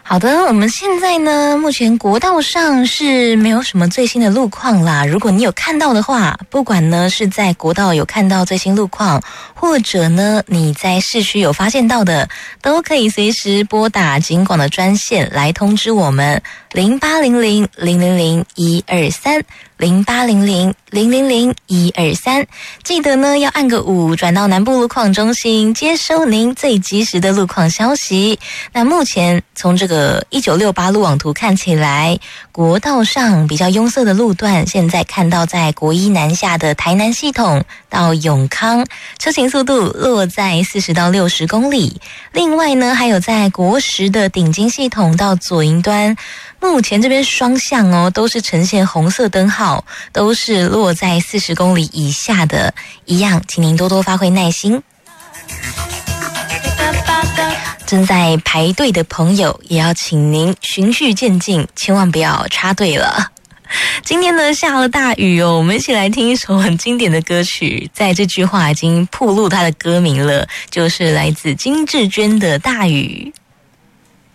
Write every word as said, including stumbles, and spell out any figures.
好的，我们现在呢，目前国道上是没有什么最新的路况啦。如果你有看到的话，不管呢是在国道有看到最新路况，或者呢你在市区有发现到的，都可以随时拨打警广的专线来通知我们零八零零零零零一二三零八零零零零零一二三。记得呢要按个五转到南部路况中心，接收您最及时的路况消息。那目前从这个一九六八路网图看起来，国道上比较拥塞的路段，现在看到在国一南下的台南系统到永康，车行速度落在四十到六十公里。另外呢，还有在国十的顶金系统到左营端，目前这边双向哦，都是呈现红色灯号，都是落在四十公里以下的，一样，请您多多发挥耐心。正在排队的朋友，也要请您循序渐进，千万不要插队了。今天呢下了大雨哦，我们一起来听一首很经典的歌曲，在这句话已经暴露它的歌名了，就是来自金智娟的《大雨》。